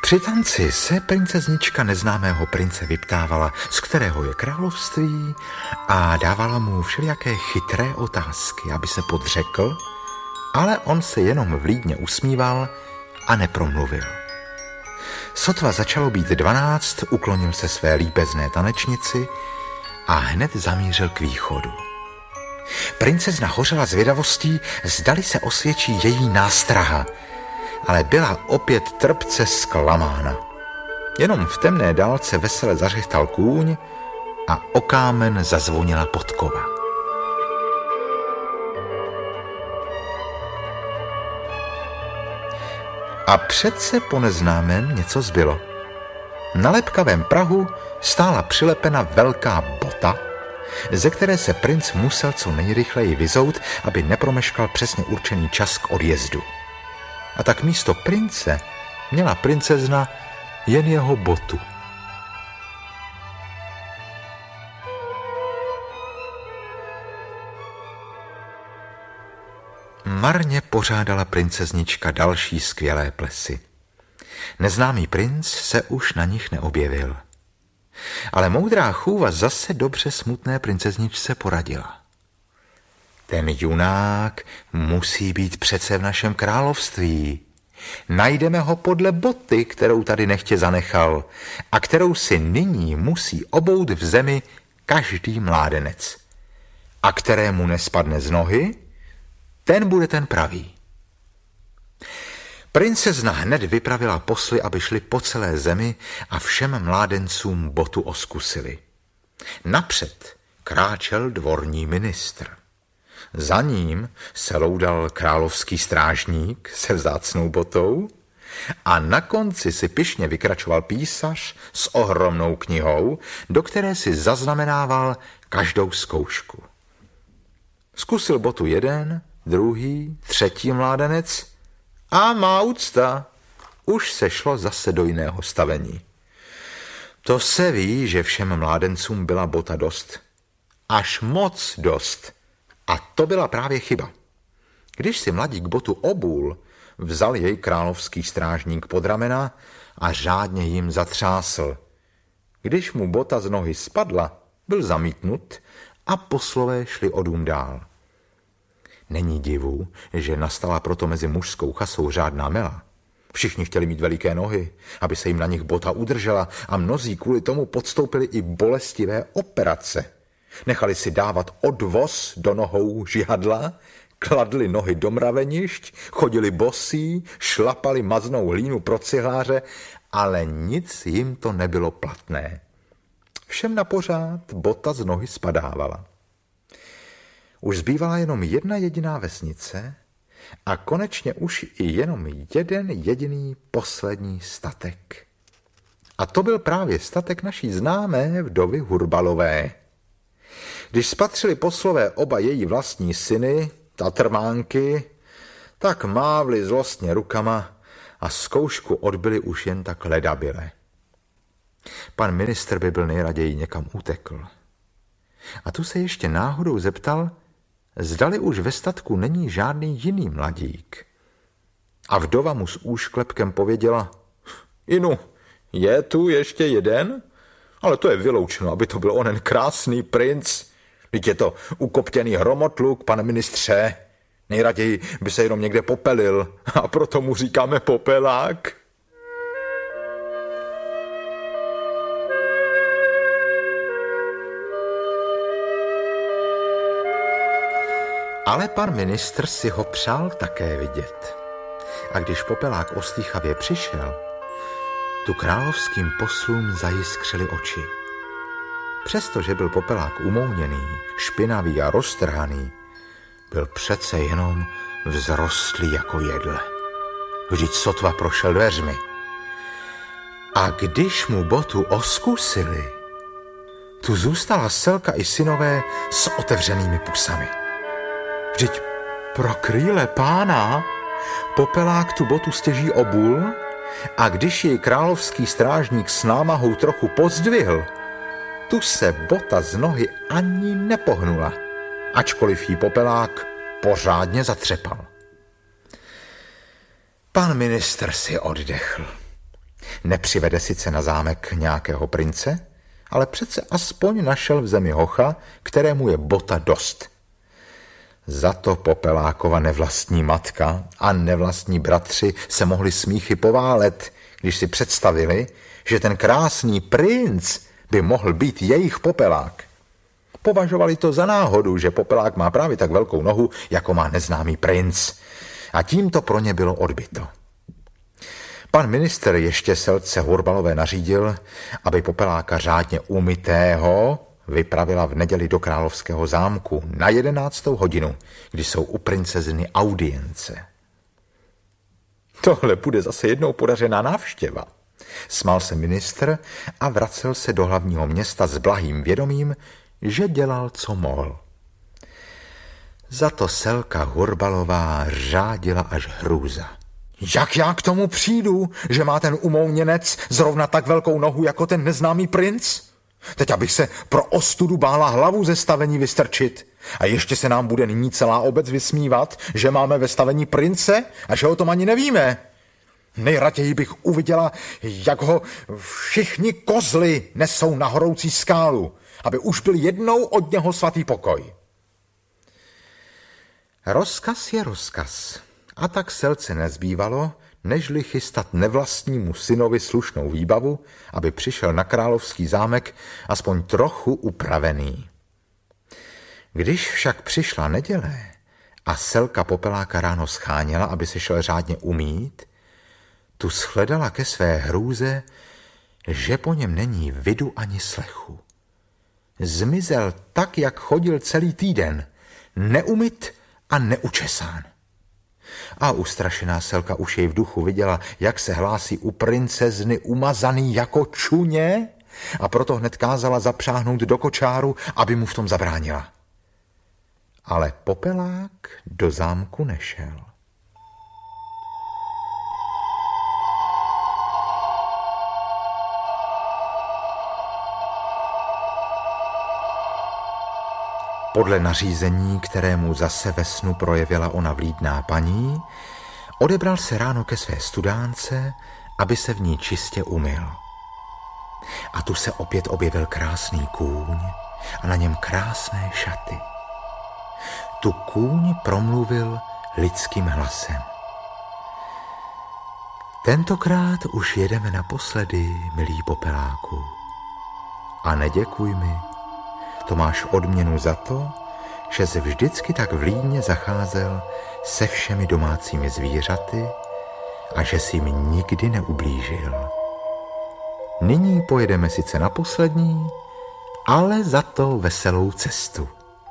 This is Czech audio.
Při tanci se princeznička neznámého prince vyptávala, z kterého je království, a dávala mu všelijaké chytré otázky, aby se podřekl, ale on se jenom vlídně usmíval a nepromluvil. Sotva začalo být 12, uklonil se své líbezné tanečnici a hned zamířil k východu. Princezna hořela zvědavostí, zdali se osvědčí její nástraha, ale byla opět trpce zklamána. Jenom v temné dálce vesele zařechtal kůň a o kámen zazvonila podkova. A přece po neznámém něco zbylo. Na lepkavém prahu stála přilepena velká bota, ze které se princ musel co nejrychleji vyzout, aby nepromeškal přesně určený čas k odjezdu. A tak místo prince měla princezna jen jeho botu. Marně pořádala princeznička další skvělé plesy. Neznámý princ se už na nich neobjevil. Ale moudrá chůva zase dobře smutné princezničce poradila. Ten junák musí být přece v našem království. Najdeme ho podle boty, kterou tady nechtě zanechal a kterou si nyní musí obout v zemi každý mládenec. A kterému nespadne z nohy, ten bude ten pravý. Princezna hned vypravila posly, aby šli po celé zemi a všem mládencům botu oskusili. Napřed kráčel dvorní ministr. Za ním se loudal královský strážník se vzácnou botou a na konci si pyšně vykračoval písař s ohromnou knihou, do které si zaznamenával každou zkoušku. Zkusil botu jeden, druhý, třetí mládenec a má úcta, už se šlo zase do jiného stavení. To se ví, že všem mládencům byla bota dost. Až moc dost. A to byla právě chyba. Když si mladík botu obul, vzal jej královský strážník pod ramena a řádně jim zatřásl. Když mu bota z nohy spadla, byl zamítnut a poslové šli o dům dál. Není divu, že nastala proto mezi mužskou chasou řádná mela. Všichni chtěli mít veliké nohy, aby se jim na nich bota udržela, a mnozí kvůli tomu podstoupili i bolestivé operace. Nechali si dávat odvoz do nohou žihadla, kladli nohy do mravenišť, chodili bosí, šlapali maznou hlínu pro cihláře, ale nic jim to nebylo platné. Všem na pořád bota z nohy spadávala. Už zbývala jenom jedna jediná vesnice a konečně už i jenom jeden jediný poslední statek. A to byl právě statek naší známé vdovy Hurbalové. Když spatřili poslové oba její vlastní syny, tatrmánky, tak mávli zlostně rukama a zkoušku odbyli už jen tak ledabyle. Pan ministr by byl nejraději někam utekl. A tu se ještě náhodou zeptal, zdali už ve statku není žádný jiný mladík. A vdova mu s úšklepkem pověděla, Inu, je tu ještě jeden? Ale to je vyloučeno, aby to byl onen krásný princ. Vždyť je to ukoptěný hromotluk, pane ministře. Nejraději by se jenom někde popelil a proto mu říkáme popelák. Ale pan ministr si ho přál také vidět. A když popelák ostýchavě přišel, tu královským poslům zajiskřily oči. Přestože byl popelák umouněný, špinavý a roztrhaný, byl přece jenom vzrostlý jako jedle. Vždyť sotva prošel dveřmi. A když mu botu oskusili, tu zůstala Selka i synové s otevřenými pusami. Vždyť pro krýle pána popelák tu botu stěží obul, a když jej královský strážník s námahou trochu pozdvihl, tu se bota z nohy ani nepohnula, ačkoliv jí popelák pořádně zatřepal. Pan ministr si oddechl. Nepřivede sice na zámek nějakého prince, ale přece aspoň našel v zemi hocha, kterému je bota dost. Za to Popelákova nevlastní matka a nevlastní bratři se mohli smíchy poválet, když si představili, že ten krásný princ by mohl být jejich Popelák. Považovali to za náhodu, že Popelák má právě tak velkou nohu, jako má neznámý princ. A tím to pro ně bylo odbyto. Pan ministr ještě Selce Hurbalové nařídil, aby Popeláka řádně umytého vypravila v neděli do královského zámku na 11. hodinu, kdy jsou u princezny audience. Tohle bude zase jednou podařená návštěva. Smál se ministr a vracel se do hlavního města s blahým vědomím, že dělal, co mohl. Za to Selka Hurbalová řádila až hrůza. Jak já k tomu přijdu, že má ten umouněnec zrovna tak velkou nohu jako ten neznámý princ? Teď abych se pro ostudu bála hlavu ze stavení vystrčit. A ještě se nám bude nyní celá obec vysmívat, že máme ve stavení prince a že o tom ani nevíme. Nejraději bych uviděla, jak ho všichni kozly nesou na horoucí skálu, aby už byl jednou od něho svatý pokoj. Rozkaz je rozkaz. A tak Selce nezbývalo, nežli chystat nevlastnímu synovi slušnou výbavu, aby přišel na královský zámek aspoň trochu upravený. Když však přišla neděle a Selka Popeláka ráno scháněla, aby se šel řádně umýt, tu shledala ke své hrůze, že po něm není vidu ani slechu. Zmizel tak, jak chodil celý týden, neumyt a neučesán. A ustrašená Selka už jej v duchu viděla, jak se hlásí u princezny umazaný jako čuně, a proto hned kázala zapřáhnout do kočáru, aby mu v tom zabránila. Ale Popelák do zámku nešel. Podle nařízení, kterému zase ve snu projevila ona vlídná paní, odebral se ráno ke své studánce, aby se v ní čistě umyl. A tu se opět objevil krásný kůň a na něm krásné šaty. Tu kůň promluvil lidským hlasem. Tentokrát už jedeme naposledy, milý Popeláku. A neděkuj mi. To máš odměnu za to, že jsi vždycky tak vlídně zacházel se všemi domácími zvířaty a že jsi mi nikdy neublížil. Nyní pojedeme sice na poslední, ale za to veselou cestu.